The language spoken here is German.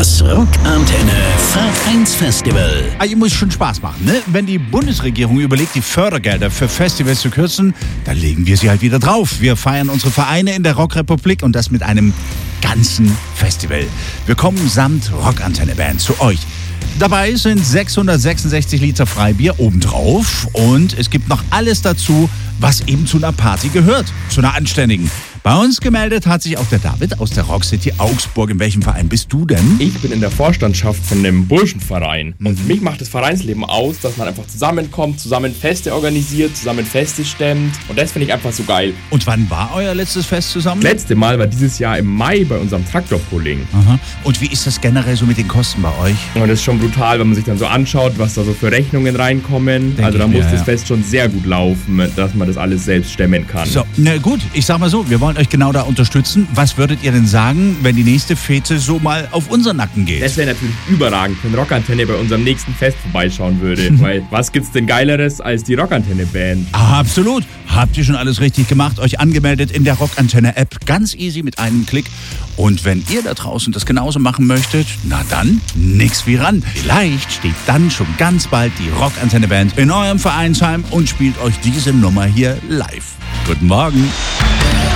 Das Rockantenne Vereinsfestival. Ihr muss schon Spaß machen, ne? Wenn die Bundesregierung überlegt, die Fördergelder für Festivals zu kürzen, dann legen wir sie halt wieder drauf. Wir feiern unsere Vereine in der Rockrepublik und das mit einem ganzen Festival. Wir kommen samt Rockantenne-Band zu euch. Dabei sind 666 Liter Freibier obendrauf und es gibt noch alles dazu, was eben zu einer Party gehört, zu einer anständigen. Bei uns gemeldet hat sich auch der David aus der Rock City Augsburg. In welchem Verein bist du denn? Ich bin in der Vorstandschaft von einem Burschenverein. Und für mich macht das Vereinsleben aus, dass man einfach zusammenkommt, zusammen Feste organisiert, zusammen Feste stemmt. Und das finde ich einfach so geil. Und wann war euer letztes Fest zusammen? Das letzte Mal war dieses Jahr im Mai bei unserem Traktorpulling. Aha. Und wie ist das generell so mit den Kosten bei euch? Und das ist schon brutal, wenn man sich dann so anschaut, was da so für Rechnungen reinkommen. Also da muss das Fest schon sehr gut laufen, dass man das alles selbst stemmen kann. So, na gut, ich sag mal so, wir wollen euch genau da unterstützen. Was würdet ihr denn sagen, wenn die nächste Fete so mal auf unseren Nacken geht? Das wäre natürlich überragend, wenn Rockantenne bei unserem nächsten Fest vorbeischauen würde. Weil was gibt's denn Geileres als die Rockantenne-Band? Absolut. Habt ihr schon alles richtig gemacht? Euch angemeldet in der Rockantenne-App. Ganz easy mit einem Klick. Und wenn ihr da draußen das genauso machen möchtet, na dann, nix wie ran. Vielleicht steht dann schon ganz bald die Rockantenne-Band in eurem Vereinsheim und spielt euch diese Nummer hier live. Guten Morgen.